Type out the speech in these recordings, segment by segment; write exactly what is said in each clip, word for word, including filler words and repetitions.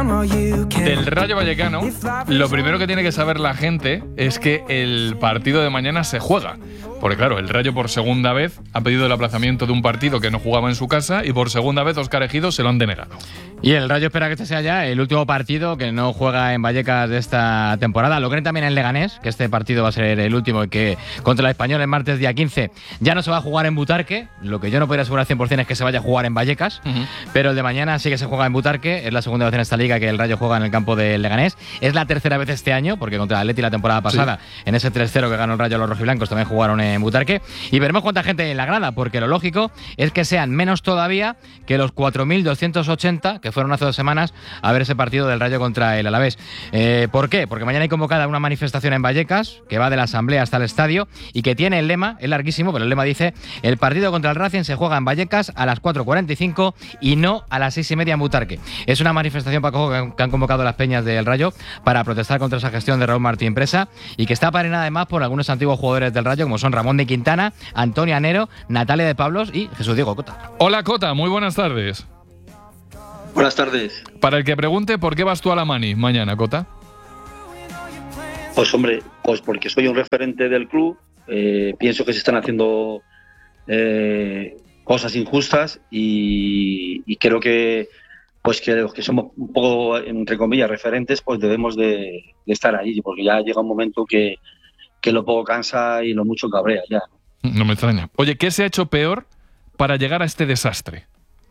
Del Rayo Vallecano, lo primero que tiene que saber la gente es que el partido de mañana se juega. Porque claro, el Rayo por segunda vez ha pedido el aplazamiento de un partido que no jugaba en su casa y por segunda vez Óscar Ejido se lo han denegado. Y el Rayo espera que este sea ya el último partido que no juega en Vallecas de esta temporada. Lo creen también en Leganés, que este partido va a ser el último y que contra el Español el martes día quince ya no se va a jugar en Butarque. Lo que yo no podría asegurar cien por cien es que se vaya a jugar en Vallecas, uh-huh. pero el de mañana sí que se juega en Butarque. Es la segunda vez en esta liga que el Rayo juega en el campo del Leganés. Es la tercera vez este año, porque contra el Atleti la temporada pasada, sí. en ese tres cero que ganó el Rayo a los rojiblancos, también jugaron en Butarque. Y veremos cuánta gente hay en la grada, porque lo lógico es que sean menos todavía que los cuatro mil doscientos ochenta que fueron hace dos semanas a ver ese partido del Rayo contra el Alavés. Eh, ¿Por qué? Porque mañana hay convocada una manifestación en Vallecas que va de la asamblea hasta el estadio y que tiene el lema, es larguísimo, pero el lema dice: el partido contra el Racing se juega en Vallecas a las cuatro cuarenta y cinco y no a las seis y media en Butarque. Es una manifestación, Paco, que han convocado las peñas del Rayo para protestar contra esa gestión de Raúl Martín Presa y que está aparenada además por algunos antiguos jugadores del Rayo como son Ramón de Quintana, Antonio Anero, Natalia de Pablos y Jesús Diego Cota. Hola Cota, muy buenas tardes. Buenas tardes. Para el que pregunte, ¿por qué vas tú a la mani mañana, Cota? Pues hombre, pues porque soy un referente del club, eh, pienso que se están haciendo eh, cosas injustas y, y creo que pues que los que somos un poco, entre comillas, referentes, pues debemos de, de estar ahí, porque ya llega un momento que, que lo poco cansa y lo mucho cabrea ya. No me extraña. Oye, ¿qué se ha hecho peor para llegar a este desastre?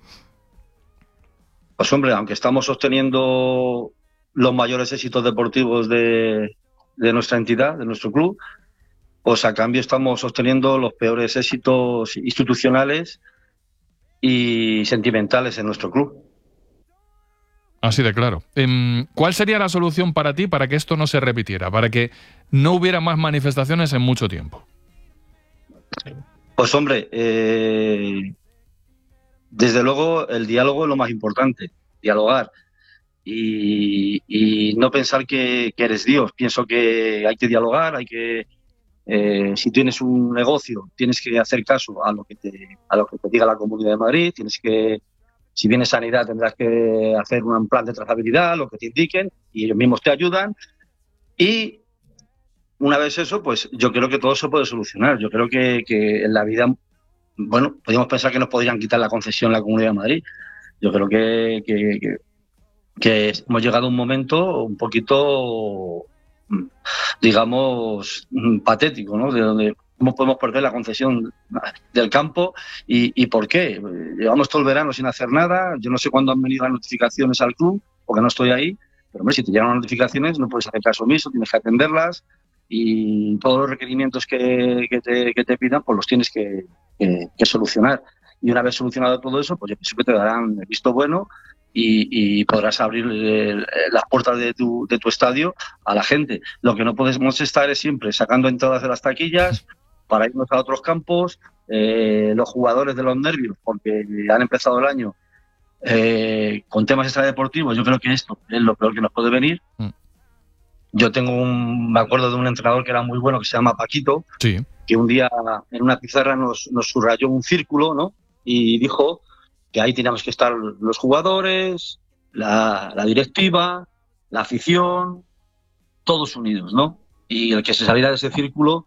Pues hombre, aunque estamos sosteniendo los mayores éxitos deportivos de, de nuestra entidad, de nuestro club, pues a cambio estamos sosteniendo los peores éxitos institucionales y sentimentales en nuestro club. Así de claro. ¿Cuál sería la solución para ti para que esto no se repitiera, para que no hubiera más manifestaciones en mucho tiempo? Pues hombre, eh, desde luego el diálogo es lo más importante, dialogar y, y no pensar que, que eres Dios. Pienso que hay que dialogar, hay que, eh, si tienes un negocio, tienes que hacer caso a lo que te, a lo que te diga la Comunidad de Madrid, tienes que, si vienes sanidad tendrás que hacer un plan de trazabilidad, lo que te indiquen y ellos mismos te ayudan y una vez eso, pues yo creo que todo se puede solucionar. Yo creo que, que en la vida, bueno, podríamos pensar que nos podrían quitar la concesión la Comunidad de Madrid. Yo creo que, que, que, que hemos llegado a un momento un poquito, digamos, patético, ¿no? De donde cómo podemos perder la concesión del campo y, y por qué. Llevamos todo el verano sin hacer nada. Yo no sé cuándo han venido las notificaciones al club, porque no estoy ahí. Pero hombre, si te llegan las notificaciones no puedes hacer caso omiso, tienes que atenderlas. Y todos los requerimientos que, que, te, que te pidan, pues los tienes que, que, que solucionar. Y una vez solucionado todo eso, pues yo pienso que te darán el visto bueno y, y podrás abrir eh, las puertas de tu, de tu estadio a la gente. Lo que no podemos estar es siempre sacando entradas de las taquillas para irnos a otros campos, eh, los jugadores de los nervios, porque han empezado el año eh, con temas extradeportivos. Yo creo que esto es lo peor que nos puede venir. Mm. Yo tengo un, me acuerdo de un entrenador que era muy bueno, que se llama Paquito, sí. que un día en una pizarra nos, nos subrayó un círculo, ¿no? Y dijo que ahí teníamos que estar los jugadores, la, la directiva, la afición, todos unidos, ¿no? Y el que se saliera de ese círculo,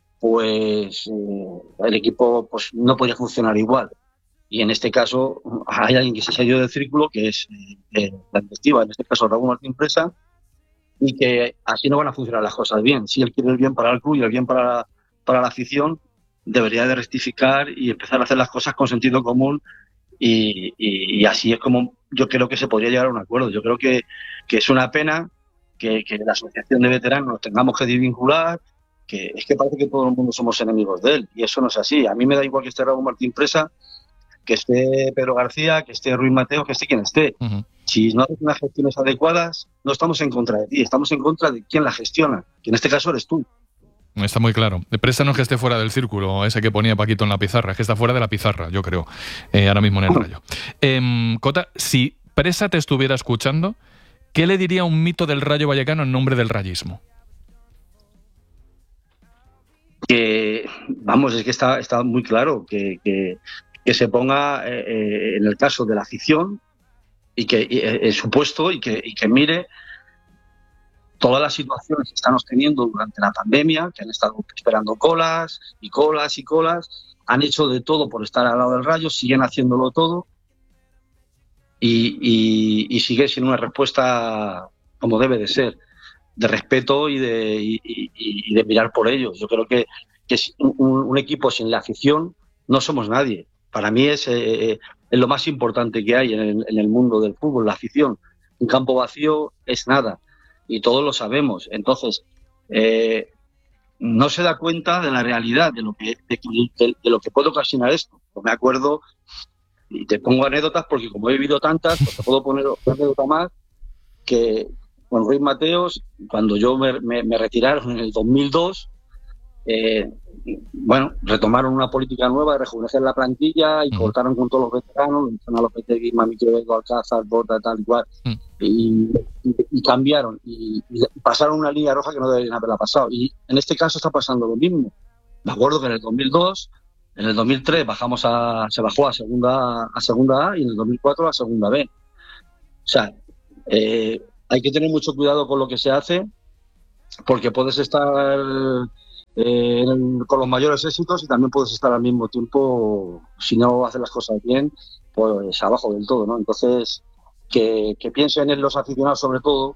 pues eh, el equipo pues no podía funcionar igual. Y en este caso hay alguien que se salió del círculo, que es eh, la directiva, en este caso Raúl Martín Presa, y que así no van a funcionar las cosas bien. Si él quiere el bien para el club y el bien para, para la afición, debería de rectificar y empezar a hacer las cosas con sentido común y, y, y así es como yo creo que se podría llegar a un acuerdo. Yo creo que, que es una pena que, que la asociación de veteranos nos tengamos que desvincular, que es que parece que todo el mundo somos enemigos de él y eso no es así. A mí me da igual que esté Raúl Martín Presa, que esté Pedro García, que esté Ruiz Mateo, que esté quien esté. Uh-huh. Si no hay unas gestiones adecuadas, no estamos en contra de ti, estamos en contra de quien la gestiona, que en este caso eres tú. Está muy claro. Presa no es que esté fuera del círculo, ese que ponía Paquito en la pizarra, es que está fuera de la pizarra, yo creo, eh, ahora mismo en el Rayo. Eh, Cota, si Presa te estuviera escuchando, ¿qué le diría un mito del Rayo Vallecano en nombre del rayismo? Que, vamos, es que está, está muy claro que, que, que se ponga, eh, en el caso de la afición, y que y, eh, su puesto y que, y que mire todas las situaciones que estamos teniendo durante la pandemia, que han estado esperando colas y colas y colas, han hecho de todo por estar al lado del Rayo, siguen haciéndolo todo y, y, y sigue siendo una respuesta como debe de ser, de respeto y de, y, y, y de mirar por ellos. Yo creo que, que un, un equipo sin la afición no somos nadie. Para mí es, eh, es lo más importante que hay en el, en el mundo del fútbol, la afición. Un campo vacío es nada. Y todos lo sabemos. Entonces, eh, no se da cuenta de la realidad, de lo que de, de, de lo que puede ocasionar esto. Pues me acuerdo, y te pongo anécdotas porque como he vivido tantas, pues te puedo poner una anécdota más, que con Ruiz Mateos, cuando yo me, me, me retiraron en el dos mil dos, eh, bueno, retomaron una política nueva de rejuvenecer la plantilla y mm. cortaron con todos los veteranos, a Lopetegui, Mamiquevedo, Alcázar, Bota, tal y cual, mm. y, y, y cambiaron y, y pasaron una línea roja que no deberían haberla pasado. Y en este caso está pasando lo mismo. Me acuerdo que en el dos mil dos, en el dos mil tres bajamos a, se bajó a segunda a segunda A y en el dos mil cuatro a segunda B. O sea, eh, hay que tener mucho cuidado con lo que se hace, porque puedes estar eh, con los mayores éxitos y también puedes estar al mismo tiempo, si no haces las cosas bien, pues abajo del todo, ¿no? Entonces, que, que piensen en los aficionados sobre todo,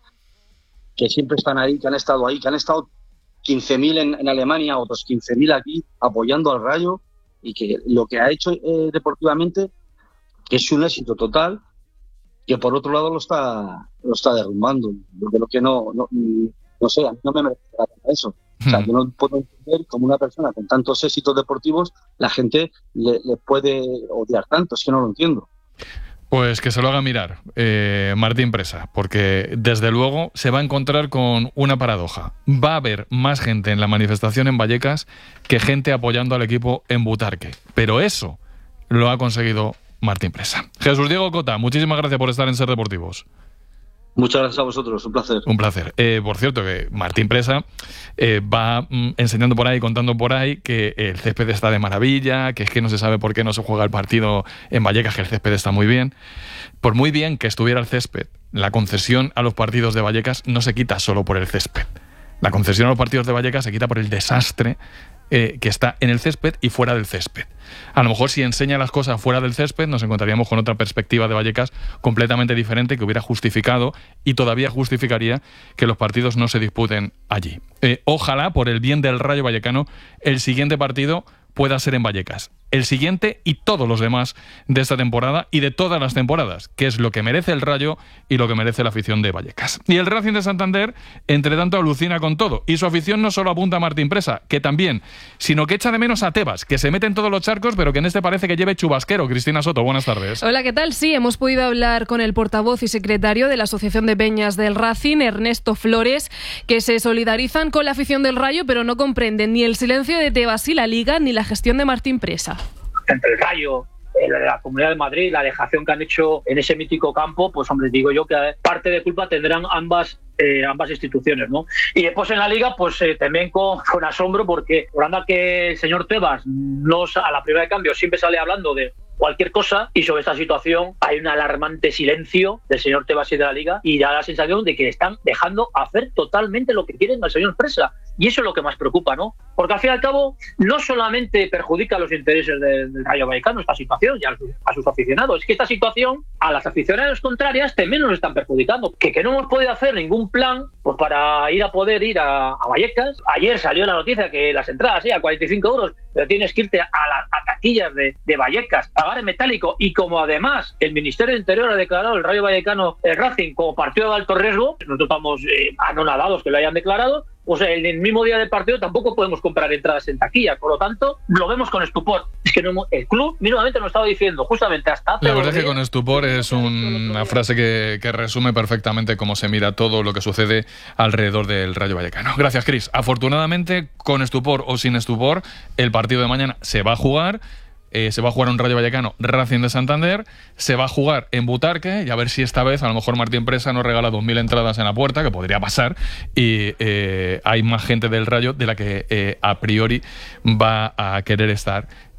que siempre están ahí, que han estado ahí, que han estado quince mil en, en Alemania, otros quince mil aquí, apoyando al Rayo, y que lo que ha hecho eh, deportivamente, que es un éxito total, que por otro lado lo está lo está derrumbando. Yo creo que no, no, no sé, a mí no me merece eso. O sea, yo no puedo entender cómo una persona con tantos éxitos deportivos la gente le, le puede odiar tanto, es que no lo entiendo. Pues que se lo haga mirar, eh, Martín Presa, porque desde luego se va a encontrar con una paradoja. Va a haber más gente en la manifestación en Vallecas que gente apoyando al equipo en Butarque. Pero eso lo ha conseguido Martín Presa. Jesús Diego Cota, muchísimas gracias por estar en Ser Deportivos. Muchas gracias a vosotros, un placer. Un placer. Eh, por cierto, que Martín Presa eh, va mm, enseñando por ahí, contando por ahí que el césped está de maravilla, que es que no se sabe por qué no se juega el partido en Vallecas, que el césped está muy bien. Por muy bien que estuviera el césped, la concesión a los partidos de Vallecas no se quita solo por el césped. La concesión a los partidos de Vallecas se quita por el desastre eh, que está en el césped y fuera del césped. A lo mejor si enseña las cosas fuera del césped nos encontraríamos con otra perspectiva de Vallecas completamente diferente que hubiera justificado y todavía justificaría que los partidos no se disputen allí. Eh, ojalá, por el bien del Rayo Vallecano, el siguiente partido pueda ser en Vallecas. El siguiente y todos los demás de esta temporada y de todas las temporadas, que es lo que merece el Rayo y lo que merece la afición de Vallecas. Y el Racing de Santander, entre tanto, alucina con todo. Y su afición no solo apunta a Martín Presa, que también, sino que echa de menos a Tebas, que se mete en todos los charcos, pero que en este parece que lleve chubasquero. Cristina Soto, buenas tardes. Hola, ¿qué tal? Sí, hemos podido hablar con el portavoz y secretario de la Asociación de Peñas del Racing, Ernesto Flores, que se solidarizan con la afición del Rayo, pero no comprenden ni el silencio de Tebas y la Liga, ni la gestión de Martín Presa. Entre el Rayo, la Comunidad de Madrid, la dejación que han hecho en ese mítico campo, pues hombre, digo yo que parte de culpa tendrán ambas eh, ambas instituciones, ¿no? Y después en la Liga, pues eh, también con, con asombro, porque por anda que el señor Tebas no, a la primera de cambio siempre sale hablando de cualquier cosa, y sobre esta situación hay un alarmante silencio del señor Tebas y de la Liga, y da la sensación de que están dejando hacer totalmente lo que quieren al señor Presa, y eso es lo que más preocupa, ¿no? Porque al fin y al cabo no solamente perjudica los intereses del, del Rayo Vallecano esta situación y a, a sus aficionados, es que esta situación a las aficionadas contrarias también nos están perjudicando, que, que no hemos podido hacer ningún plan pues para ir a poder ir a, a Vallecas. Ayer salió la noticia que las entradas sí, a cuarenta y cinco euros, pero tienes que irte a las a taquillas de, de Vallecas, pagar en metálico, y como además el Ministerio de Interior ha declarado el Rayo Vallecano, el Racing, como partido de alto riesgo, nosotros estamos eh, anonadados que lo hayan declarado, pues en el mismo día del partido tampoco podemos comprar entradas en taquilla, por lo tanto lo vemos con estupor. Es que no, el club mínimamente nos estaba diciendo justamente hasta hace la verdad es que con estupor es un, una frase que, que resume perfectamente cómo se mira todo lo que sucede alrededor del Rayo Vallecano. Gracias, Cris. Afortunadamente, con estupor o sin estupor, el partido de mañana se va a jugar. Eh, se va a jugar un Rayo Vallecano Racing de Santander, se va a jugar en Butarque, y a ver si esta vez a lo mejor Martín Presa nos regala dos mil entradas en la puerta, que podría pasar, y eh, hay más gente del Rayo de la que eh, a priori va a querer estar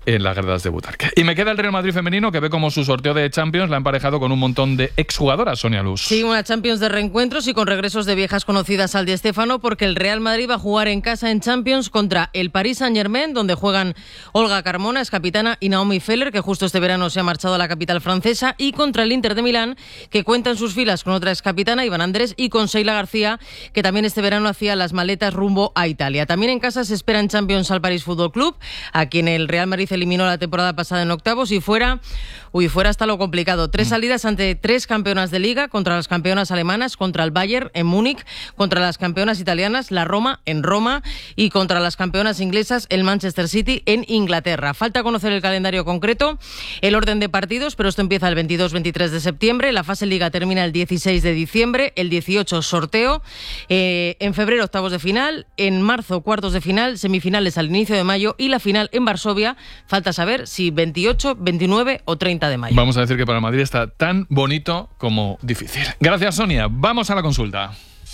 en las gradas de Butarque. Y me queda el Real Madrid femenino, que ve como su sorteo de Champions la ha emparejado con un montón de exjugadoras, Sonia Luz. Sí, una Champions de reencuentros y con regresos de viejas conocidas al Di Stéfano, porque el Real Madrid va a jugar en casa en Champions contra el Paris Saint-Germain, donde juegan Olga Carmona, es capitana, y Naomi Feller, que justo este verano se ha marchado a la capital francesa, y contra el Inter de Milán, que cuenta en sus filas con otra ex capitana, Iván Andrés, y con Sheila García, que también este verano hacía las maletas rumbo a Italia. También en casa se espera en Champions al París Fútbol Club, a quien el Real Madrid eliminó la temporada pasada en octavos, y fuera, uy, fuera hasta lo complicado. Tres salidas ante tres campeonas de Liga, contra las campeonas alemanas, contra el Bayern en Múnich, contra las campeonas italianas, la Roma en Roma, y contra las campeonas inglesas, el Manchester City en Inglaterra. Falta conocer el calendario concreto, el orden de partidos, pero esto empieza el veintidós veintitrés de septiembre, la fase Liga termina el dieciséis de diciembre, el dieciocho sorteo, eh, en febrero octavos de final, en marzo cuartos de final, semifinales al inicio de mayo y la final en Varsovia. Falta saber si veintiocho, veintinueve o treinta de mayo. Vamos a decir que para Madrid está tan bonito como difícil. Gracias, Sonia. Vamos a la consulta.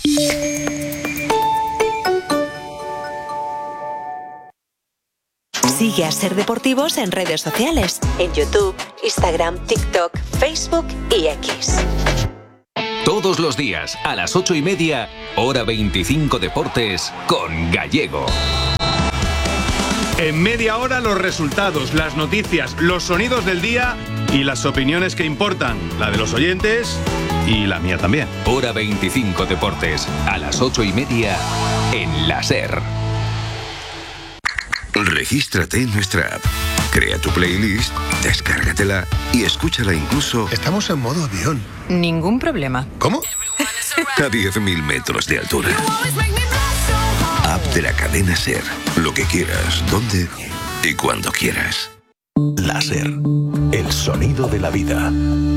Sigue a Ser Deportivos en redes sociales, en YouTube, Instagram, TikTok, Facebook y X. Todos los días, a las ocho y media, hora veinticinco Deportes, con Gallego. En media hora los resultados, las noticias, los sonidos del día y las opiniones que importan, la de los oyentes y la mía también. Hora veinticinco Deportes, a las ocho y media, en la SER. Regístrate en nuestra app, crea tu playlist, descárgatela y escúchala incluso... Estamos en modo avión. Ningún problema. ¿Cómo? A diez mil metros de altura. App de la cadena SER. Lo que quieras, donde y cuando quieras. La SER, el sonido de la vida.